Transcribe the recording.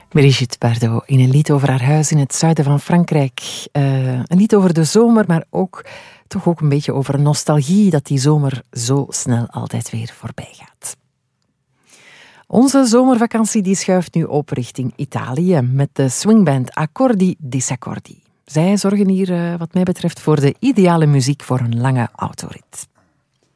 Brigitte Bardot in een lied over haar huis in het zuiden van Frankrijk. Een lied over de zomer, maar toch ook een beetje over nostalgie dat die zomer zo snel altijd weer voorbij gaat. Onze zomervakantie die schuift nu op richting Italië met de swingband Accordi Disaccordi. Zij zorgen hier wat mij betreft voor de ideale muziek voor een lange autorit.